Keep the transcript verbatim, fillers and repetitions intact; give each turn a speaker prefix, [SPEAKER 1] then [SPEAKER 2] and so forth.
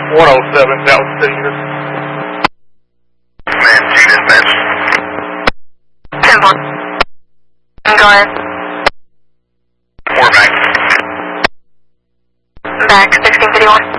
[SPEAKER 1] one oh seven, Dallas City unit.
[SPEAKER 2] Man, two dispatch.
[SPEAKER 3] ten one. Go ahead.
[SPEAKER 2] Four back.
[SPEAKER 3] Back, sixteen fifty-one.